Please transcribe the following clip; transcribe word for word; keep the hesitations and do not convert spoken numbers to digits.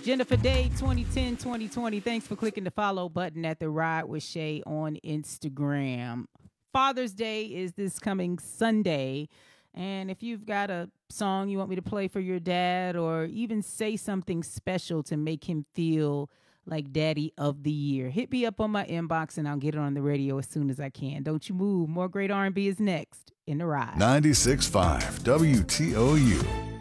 Jennifer Day, twenty ten, twenty twenty. Thanks for clicking the follow button at The Ride with Shay on Instagram. Father's Day is this coming Sunday. And if you've got a song you want me to play for your dad, or even say something special to make him feel like Daddy of the Year, hit me up on my inbox and I'll get it on the radio as soon as I can. Don't you move. More great R and B is next in The Ride. ninety-six point five W T O U.